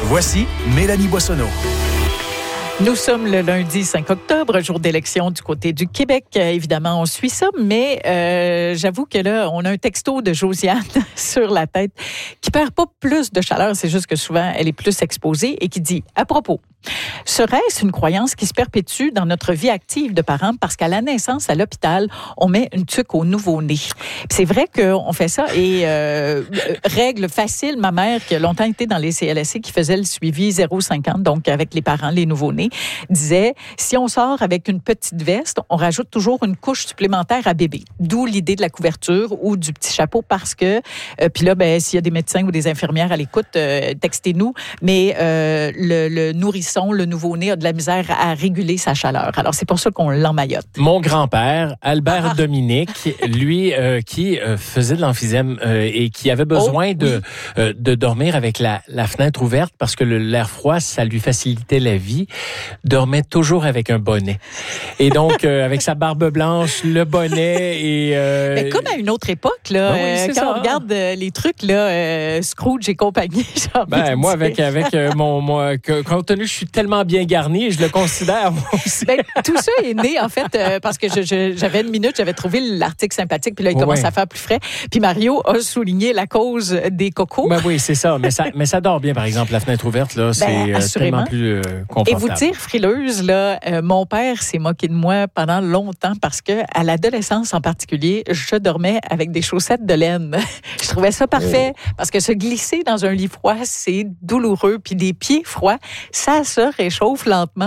Voici Mélanie Boissonneau. Nous sommes le lundi 5 octobre, jour d'élection du côté du Québec. Évidemment, on suit ça, mais j'avoue que là, on a un texto de Josiane sur la tête qui perd pas plus de chaleur, c'est juste que souvent, elle est plus exposée et qui dit, à propos, serait-ce une croyance qui se perpétue dans notre vie active de parents parce qu'à la naissance, à l'hôpital, on met une tuque au nouveau-né. Puis c'est vrai qu'on fait ça et règle facile, ma mère qui a longtemps été dans les CLSC qui faisait le suivi 0,50, donc avec les parents, les nouveau-nés, disait, si on sort avec une petite veste, on rajoute toujours une couche supplémentaire à bébé. D'où l'idée de la couverture ou du petit chapeau parce que, puis là, ben, s'il y a des médecins ou des infirmières à l'écoute, textez-nous, mais le nourrisson, le nouveau-né a de la misère à réguler sa chaleur. Alors, c'est pour ça qu'on l'emmaillote. Mon grand-père, Albert Dominique, lui, qui faisait de l'emphysème et qui avait besoin de dormir avec la fenêtre ouverte parce que l'air froid, ça lui facilitait la vie, dormait toujours avec un bonnet. Et donc, avec sa barbe blanche, le bonnet et... Mais comme à une autre époque, là, oui, quand on regarde les trucs, là, Scrooge et compagnie, moi, avec mon compte tenu, je suis tellement bien garni, je le considère, moi aussi. Ben, tout ça est né, en fait, parce que j'avais une minute, j'avais trouvé l'article sympathique, puis là, il commence à faire plus frais. Puis Mario a souligné la cause des cocos. Ben oui, c'est ça. Mais ça dort bien, par exemple, la fenêtre ouverte, là, c'est tellement plus confortable. Et vous dire, frileuse, là, mon père s'est moqué de moi pendant longtemps parce que, à l'adolescence en particulier, je dormais avec des chaussettes de laine. Je trouvais ça parfait parce que se glisser dans un lit froid, c'est douloureux. Puis des pieds froids, ça se réchauffe lentement.